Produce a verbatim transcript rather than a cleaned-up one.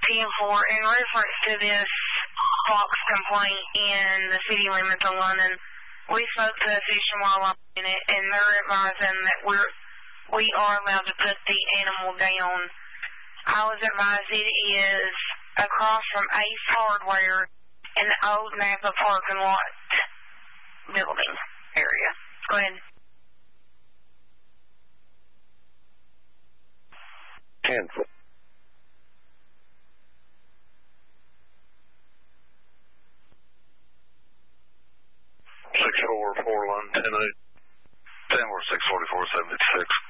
ten four, in reference to this fox complaint in the city limits of London, we spoke to the Fish and Wildlife unit, and they're advising that we're, we are allowed to put the animal down. I was advised it is across from Ace Hardware in the old Napa parking lot building area. Go ahead. ten foot. six four four one ten eight. ten four six forty four seventy six.